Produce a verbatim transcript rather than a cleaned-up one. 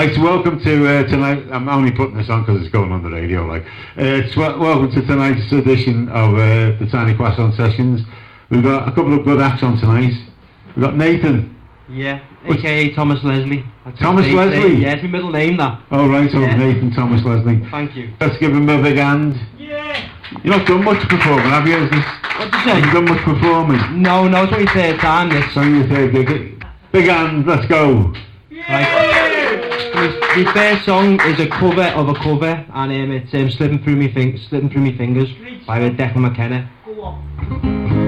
Right, so welcome to uh, tonight. I'm only putting this on because it's going on the radio. Like, uh, it's w- welcome to tonight's edition of uh, the Tiny Croissant Sessions. We've got a couple of good acts on tonight. We've got Nathan. Yeah, A K A Thomas Leslie. That's Thomas Leslie? Yeah, it's my middle name, that. Oh, right, so yeah. Nathan Thomas Leslie. Thank you. Let's give him a big hand. Yeah! You've not done much performing, have you? Is this, what did you say? Have you done much performing? No, no, it's only third time this. So you third gig. Big hand, let's go. Yeah! Right. My first song is a cover of a cover, and um, it's um, Slipping Through Me Fing- Slipping Through Me Fingers by Declan McKenna. Go on.